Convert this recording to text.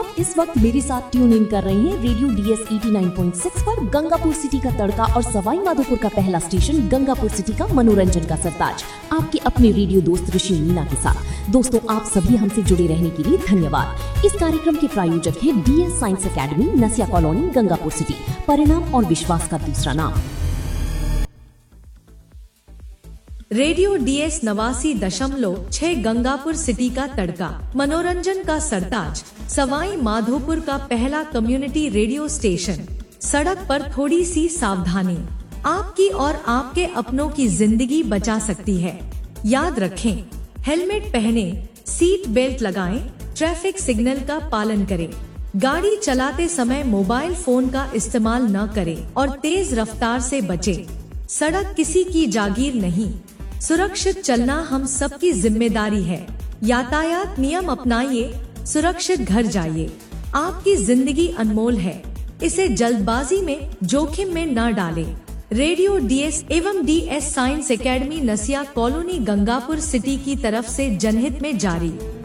आप इस वक्त मेरे साथ ट्यून इन कर रहे हैं रेडियो DS 89.6 पर गंगापुर सिटी का तड़का और सवाई माधोपुर का पहला स्टेशन गंगापुर सिटी का मनोरंजन का सरताज, आपके अपने रेडियो दोस्त ऋषि मीना के साथ। दोस्तों, आप सभी हमसे जुड़े रहने के लिए धन्यवाद। इस कार्यक्रम के प्रायोजक है DS साइंस एकेडमी, नसिया कॉलोनी, गंगापुर सिटी, परिणाम और विश्वास का दूसरा नाम। रेडियो DS 89.6 गंगापुर सिटी का तड़का, मनोरंजन का सरताज, सवाई माधोपुर का पहला कम्युनिटी रेडियो स्टेशन। सड़क पर थोड़ी सी सावधानी आपकी और आपके अपनों की जिंदगी बचा सकती है। याद रखें, हेलमेट पहने, सीट बेल्ट लगाएं, ट्रैफिक सिग्नल का पालन करें, गाड़ी चलाते समय मोबाइल फोन का इस्तेमाल न करें और तेज रफ्तार से बचें। सड़क किसी की जागीर नहीं, सुरक्षित चलना हम सबकी जिम्मेदारी है। यातायात नियम अपनाइए, सुरक्षित घर जाइए। आपकी जिंदगी अनमोल है, इसे जल्दबाजी में जोखिम में न डालें। रेडियो DS एवं DS साइंस एकेडमी, नसिया कॉलोनी, गंगापुर सिटी की तरफ से जनहित में जारी।